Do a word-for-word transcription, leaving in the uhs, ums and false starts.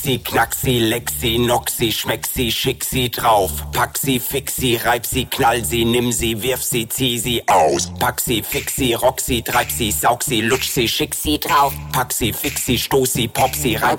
Sie, knack sie, leck sie, knock sie, schmeck sie, schick sie drauf. Pack sie, fix sie, reib sie, knall sie, nimm sie, wirf sie, zieh sie aus. Pack sie, fix sie, rock sie, treib sie, saug sie, lutsch sie, schick sie drauf. Pack sie, fix sie, stoß sie, pop sie, reib